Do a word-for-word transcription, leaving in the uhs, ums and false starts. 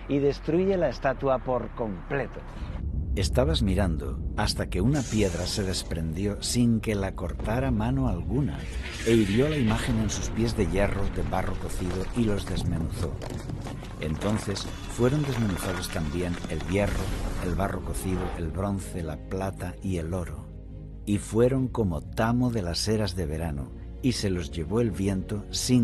y destruye la estatua por completo. Estabas mirando hasta que una piedra se desprendió sin que la cortara mano alguna e hirió la imagen en sus pies de hierro de barro cocido y los desmenuzó. Entonces fueron desmenuzados también el hierro, el barro cocido, el bronce, la plata y el oro, y fueron como tamo de las eras de verano, y se los llevó el viento sin